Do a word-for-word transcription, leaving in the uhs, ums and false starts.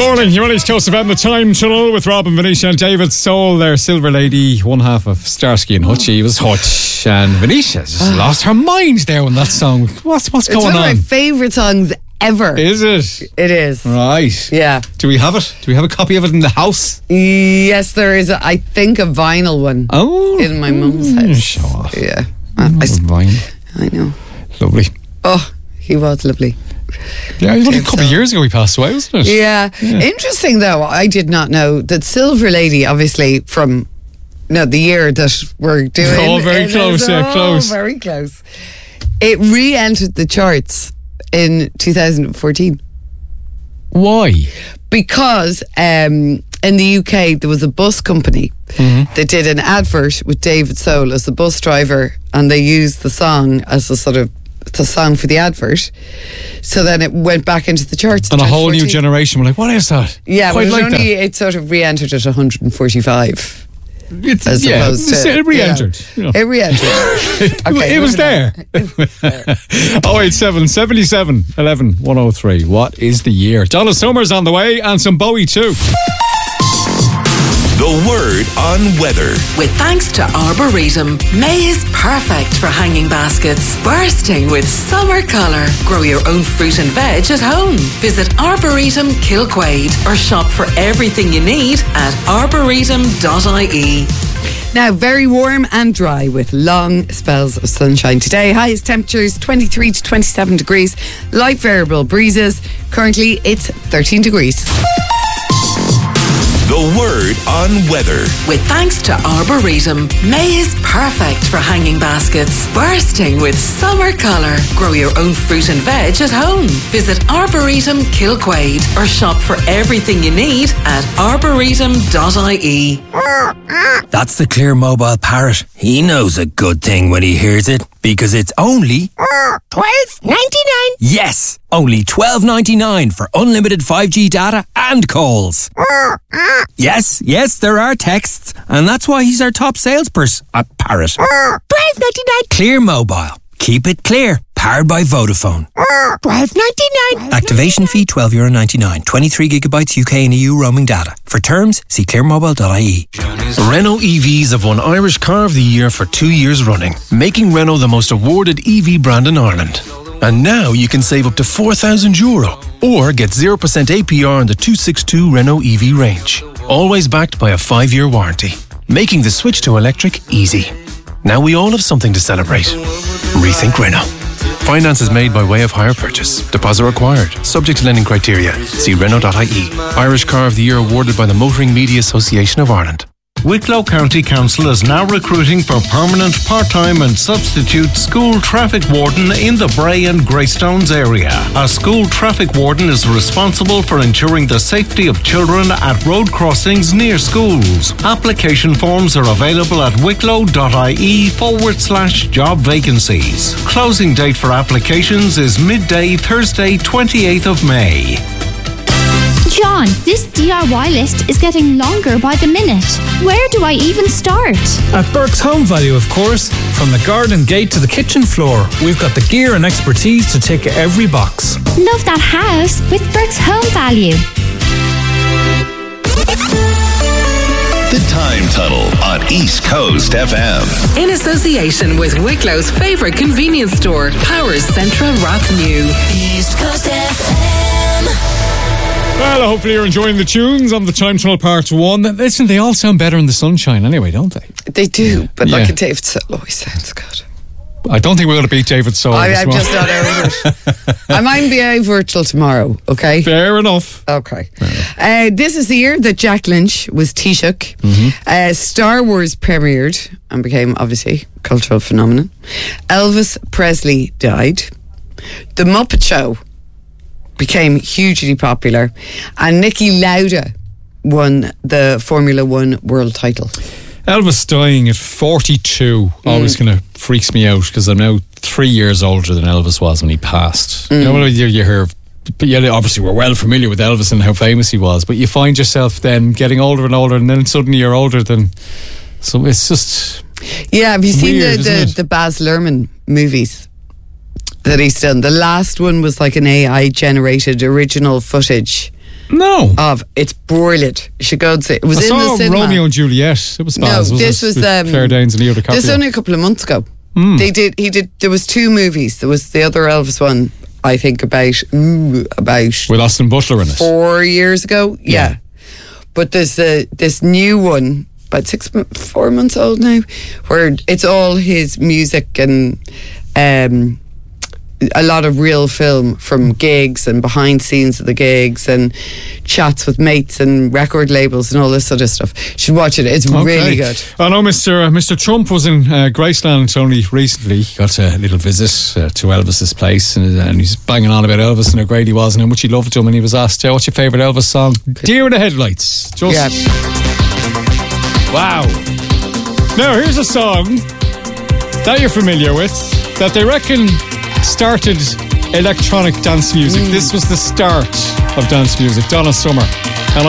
morning, you're on East Coast F M, the Time Tunnel with Rob and Venetia and David Soul, their Silver Lady, one half of Starsky and Hutch. He was Hutch, and Venetia just lost her mind there on that song. What's what's it's going on? on? It's one of my favourite songs ever. Is it? It is. Right. Yeah. Do we have it? Do we have a copy of it in the house? Yes, there is, a, I think, a vinyl one. Oh. In my mum's house. Show off. Yeah. Oh, I, vinyl. I know. Lovely. Oh, he was lovely. Yeah, it was only a couple of years ago he passed away, wasn't it? Yeah. yeah. Interesting, though, I did not know that Silver Lady, obviously, from no the year that we're doing. Oh, very close, yeah, oh, close. very close. It re-entered the charts in two thousand fourteen. Why? Because um, in the U K there was a bus company mm-hmm. that did an advert with David Soul as the bus driver, and they used the song as a sort of the song for the advert. So then it went back into the charts. And a whole new generation were like, what is that? Yeah, Quite but it, like only, that. it sort of re-entered at one hundred forty-five. It's, as yeah, opposed to, it re-entered. Yeah. You know. It re-entered. Okay, it was there. oh eight seven, seven seven, one one, one oh three. What is the year? Donna Summer's on the way, and some Bowie too. The word on weather. With thanks to Arboretum, May is perfect for hanging baskets, bursting with summer colour. Grow your own fruit and veg at home. Visit Arboretum Kilquade or shop for everything you need at arboretum dot I E. Now, very warm and dry with long spells of sunshine today. Highest temperatures twenty-three to twenty-seven degrees. Light variable breezes. Currently, it's thirteen degrees. The word on weather. With thanks to Arboretum, May is perfect for hanging baskets, bursting with summer colour. Grow your own fruit and veg at home. Visit Arboretum Kilquade or shop for everything you need at arboretum dot I E. That's the Clear Mobile Parrot. He knows a good thing when he hears it, because it's only twelve ninety-nine. Yes, only twelve ninety-nine for unlimited five G data and calls. Yes, yes, there are texts, and that's why he's our top salesperson at Parrot. twelve ninety-nine. Clear Mobile. Keep it clear. Powered by Vodafone. twelve ninety-nine. Activation fee twelve euro ninety-nine. twenty-three gigabytes U K and E U roaming data. For terms, see clear mobile dot I E. Renault E Vs have won Irish Car of the Year for two years running, making Renault the most awarded E V brand in Ireland. And now you can save up to four thousand euro or get zero percent A P R on the two sixty-two Renault E V range. Always backed by a five-year warranty, making the switch to electric easy. Now we all have something to celebrate. Rethink Renault. Finance is made by way of hire purchase. Deposit required. Subject to lending criteria. See Renault dot I E. Irish Car of the Year awarded by the Motoring Media Association of Ireland. Wicklow County Council is now recruiting for permanent, part-time and substitute school traffic warden in the Bray and Greystones area. A school traffic warden is responsible for ensuring the safety of children at road crossings near schools. Application forms are available at wicklow dot I E forward slash job vacancies. Closing date for applications is midday Thursday, twenty-eighth of May. John, this D I Y list is getting longer by the minute. Where do I even start? At Burke's Home Value, of course. From the garden gate to the kitchen floor, we've got the gear and expertise to tick every box. Love that house with Burke's Home Value. The Time Tunnel on East Coast F M. In association with Wicklow's favourite convenience store, Powers Centra Rathnew. East Coast F M. Well, hopefully you're enjoying the tunes on the Time Tunnel Part one. Listen, they all sound better in the sunshine anyway, don't they? They do, but Yeah. like a David Soul always sounds good. I don't think we're going to beat David Soul. I, this I'm morning. just not over it. I might be over it till tomorrow, okay? Fair enough. Okay. Uh, this is the year that Jack Lynch was Taoiseach. Mm-hmm. Uh, Star Wars premiered and became, obviously, a cultural phenomenon. Elvis Presley died. The Muppet Show became hugely popular. And Niki Lauda won the Formula One world title. Elvis dying at forty-two always mm. kind of freaks me out, because I'm now three years older than Elvis was when he passed. Mm. You know, you, you hear, but yeah, obviously we're well familiar with Elvis and how famous he was, but you find yourself then getting older and older, and then suddenly you're older than. So it's just. Yeah, have you seen weird, the, the, the Baz Luhrmann movies that he's done? The last one was like an A I generated original footage No. Of it's brilliant. You should go and see it. It was I in saw the cinema. Romeo and Juliet. It was No, Spaz, this it? was With um, Claire Danes and Leo DiCaprio. This was only a couple of months ago. Mm. They did. He did. There was two movies. There was the other Elvis one. I think about ooh, about with Austin Butler in it. Four years ago. Yeah. Yeah. But there's a, this new one, about six, four months old now, where it's all his music and um, a lot of real film from gigs and behind scenes of the gigs and chats with mates and record labels and all this sort of stuff. You should watch it. It's Okay. really good. I know Mister Uh, Mister Trump was in uh, Graceland only recently. He got a little visit uh, to Elvis's place, and, and he's banging on about Elvis and how great he was and how much he loved him. And he was asked, uh, "What's your favourite Elvis song?" Deer in the Headlights. Just Yeah. wow. Now here's a song that you're familiar with that they reckon started electronic dance music. This was the start of dance music. Donna Summer.